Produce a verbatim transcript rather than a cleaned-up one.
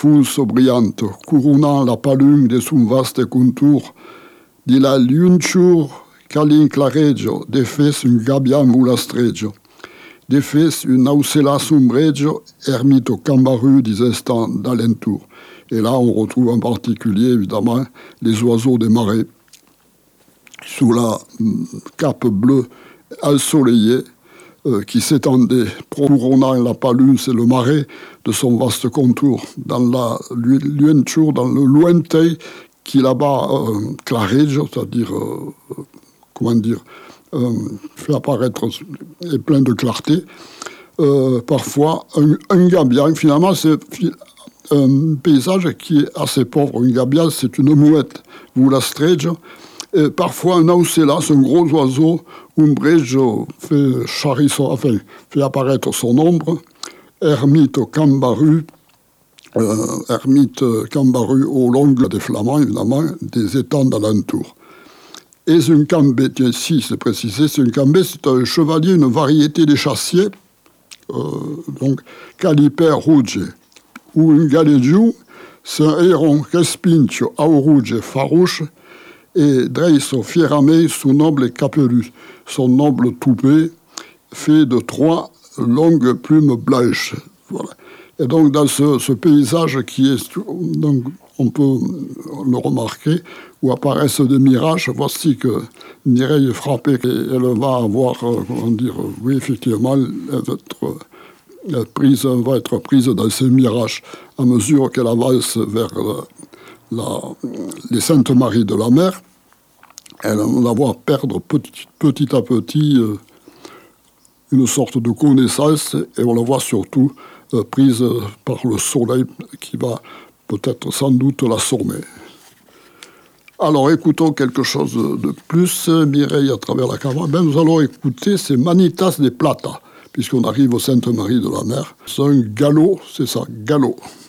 diffuse brillante, couronnant la palune de son vaste contour, di la lunciur calinclareggio, de fes un gabbiam ulastreggio, de fes un aucella sombreggio, ermito cambaru des instants d'alentour. Et là, on retrouve en particulier, évidemment, les oiseaux des marais, sous la cape bleue ensoleillée, euh, qui s'étendait, couronnant la palune, c'est le marais de son vaste contour, dans la luenture, dans le lointain, qui là-bas, euh, clareggio, c'est-à-dire, euh, comment dire, euh, fait apparaître, est plein de clarté. Euh, parfois, un, un gabian, finalement, c'est un paysage qui est assez pauvre. Un gabian, c'est une mouette, vulastreggio. Et parfois, un aucella, c'est un gros oiseau, umbreggio, fait, charrie son, enfin, fait apparaître son ombre. Ermite cambaru, euh, ermite cambaru au long des flamands, évidemment, des étangs d'alentour. Et un cambé, tiens, si c'est précisé, c'est un cambé, c'est un chevalier, une variété des chassiers, euh, donc caliper rouge, ou un galeggio, c'est un héron respincio au rouge farouche, et dreiso fierame son noble capelus, son noble toupet, fait de trois longues plumes blanches. Voilà. Et donc, dans ce, ce paysage qui est, donc, on peut le remarquer, où apparaissent des mirages, voici que Mireille est frappée, et elle va avoir, comment dire, oui, effectivement, elle va être, elle prise, elle va être prise dans ces mirages à mesure qu'elle avance vers la, les Saintes Maries de la Mer. Elle va voir perdre petit, petit à petit euh, une sorte de connaissance, et on la voit surtout euh, prise par le soleil qui va peut-être sans doute la sommer. Alors écoutons quelque chose de plus, Mireille à travers la caméra. Ben, nous allons écouter ces Manitas de Plata, puisqu'on arrive aux Saintes Maries de la Mer. C'est un galop, c'est ça, galop.